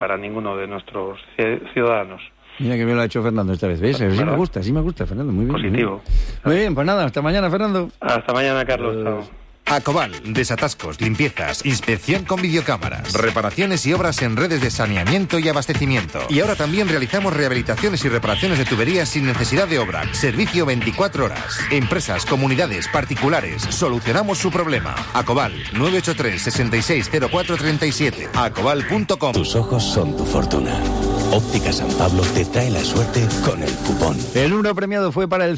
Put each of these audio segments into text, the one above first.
para ninguno de nuestros ciudadanos. Mira que bien lo ha hecho Fernando esta vez, ¿ves? Sí me gusta, Fernando, muy bien. Positivo. Muy bien, pues nada, hasta mañana, Fernando. Hasta mañana, Carlos. Chao. Acobal, desatascos, limpiezas, inspección con videocámaras, reparaciones y obras en redes de saneamiento y abastecimiento. Y ahora también realizamos rehabilitaciones y reparaciones de tuberías sin necesidad de obra. Servicio 24 horas. Empresas, comunidades, particulares. Solucionamos su problema. Acobal, 983 660437. Acobal.com. Tus ojos son tu fortuna. Óptica San Pablo te trae la suerte con el cupón. El número premiado fue para el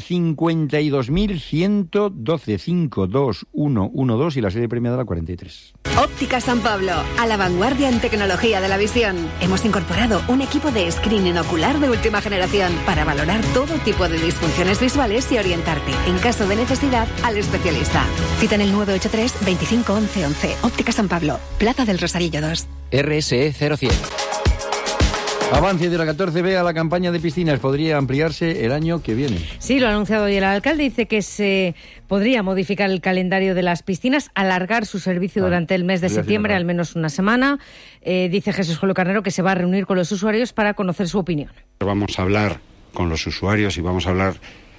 52.112, 52112 y la serie premiada la 43. Óptica San Pablo, a la vanguardia en tecnología de la visión. Hemos incorporado un equipo de screening ocular de última generación para valorar todo tipo de disfunciones visuales y orientarte, en caso de necesidad, al especialista. Cita en el 983 25 11 11. Óptica San Pablo, Plaza del Rosarillo 2. RSE 0100. Avance de la 14B a la campaña de piscinas podría ampliarse el año que viene. Sí, lo ha anunciado hoy el alcalde. Dice que se podría modificar el calendario de las piscinas, alargar su servicio durante el mes de septiembre, al menos una semana. Dice Jesús Julio Carnero que se va a reunir con los usuarios para conocer su opinión. Vamos a hablar con los usuarios y vamos a hablar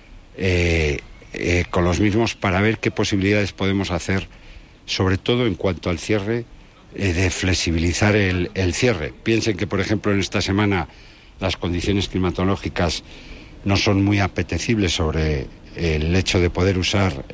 con los mismos para ver qué posibilidades podemos hacer, sobre todo en cuanto al cierre, de flexibilizar el cierre. Piensen que, por ejemplo, en esta semana las condiciones climatológicas no son muy apetecibles sobre el hecho de poder usar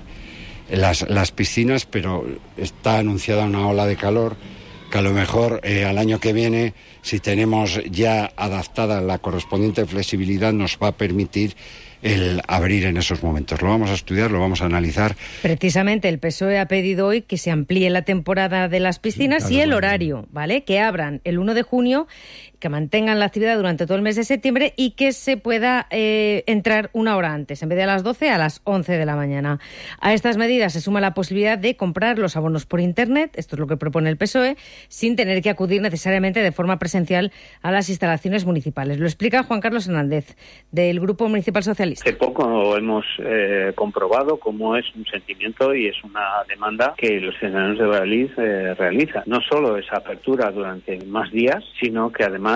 las piscinas, pero está anunciada una ola de calor que a lo mejor al año que viene, si tenemos ya adaptada la correspondiente flexibilidad, nos va a permitir el abrir en esos momentos. Lo vamos a estudiar, lo vamos a analizar. Precisamente el PSOE ha pedido hoy que se amplíe la temporada de las piscinas y el horario, ¿vale? Que abran el 1 de junio, que mantengan la actividad durante todo el mes de septiembre y que se pueda entrar una hora antes, en vez de a las 12, a las 11 de la mañana. A estas medidas se suma la posibilidad de comprar los abonos por Internet, esto es lo que propone el PSOE, sin tener que acudir necesariamente de forma presencial a las instalaciones municipales. Lo explica Juan Carlos Hernández, del Grupo Municipal Socialista. Hace poco hemos comprobado cómo es un sentimiento y es una demanda que los ciudadanos de Valladolid realizan. No solo esa apertura durante más días, sino que además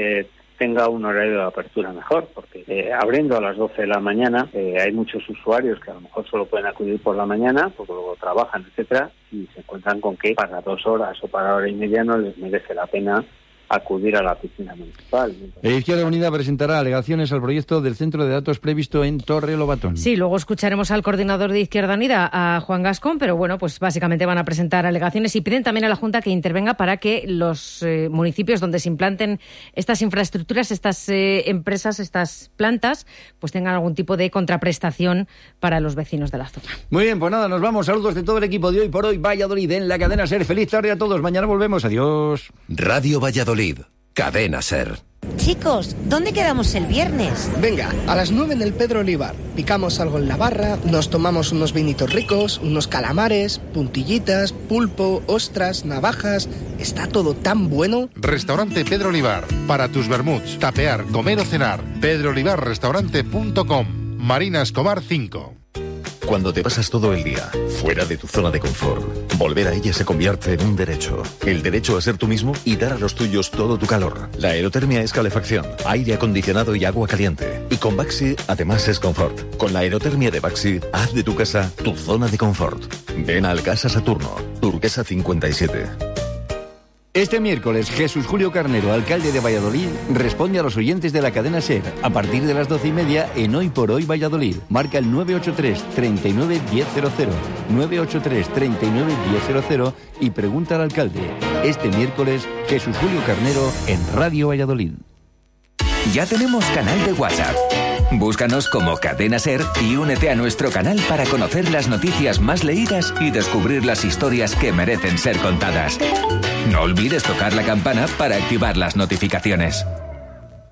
tenga un horario de apertura mejor, porque abriendo a las 12 de la mañana hay muchos usuarios que a lo mejor solo pueden acudir por la mañana, porque luego trabajan, etcétera, y se encuentran con que para 2 horas o para hora y media no les merece la pena acudir a la piscina municipal. Izquierda Unida presentará alegaciones al proyecto del centro de datos previsto en Torre Lobatón. Sí, luego escucharemos al coordinador de Izquierda Unida, a Juan Gascón, pero bueno, pues básicamente van a presentar alegaciones y piden también a la Junta que intervenga para que los municipios donde se implanten estas infraestructuras, estas empresas, estas plantas, pues tengan algún tipo de contraprestación para los vecinos de la zona. Muy bien, pues nada, nos vamos. Saludos de todo el equipo de Hoy por Hoy Valladolid en la cadena SER. Feliz tarde a todos. Mañana volvemos. Adiós. Radio Valladolid. Cadena SER. Chicos, ¿dónde quedamos el viernes? Venga, a las 9 en el Pedro Olivar. Picamos algo en la barra, nos tomamos unos vinitos ricos, unos calamares, puntillitas, pulpo, ostras, navajas. Está todo tan bueno. Restaurante Pedro Olivar. Para tus vermuts, tapear, comer o cenar. pedroolivarrestaurante.com. Marina Escobar 5. Cuando te pasas todo el día fuera de tu zona de confort, volver a ella se convierte en un derecho. El derecho a ser tú mismo y dar a los tuyos todo tu calor. La aerotermia es calefacción, aire acondicionado y agua caliente. Y con Baxi, además, es confort. Con la aerotermia de Baxi, haz de tu casa tu zona de confort. Ven al Casa Saturno, Turquesa 57. Este miércoles, Jesús Julio Carnero, alcalde de Valladolid, responde a los oyentes de la cadena SER a partir de las 12:30 en Hoy por Hoy Valladolid. Marca el 983 39 1000, 983 39 1000 y pregunta al alcalde. Este miércoles, Jesús Julio Carnero en Radio Valladolid. Ya tenemos canal de WhatsApp. Búscanos como Cadena SER y únete a nuestro canal para conocer las noticias más leídas y descubrir las historias que merecen ser contadas. No olvides tocar la campana para activar las notificaciones.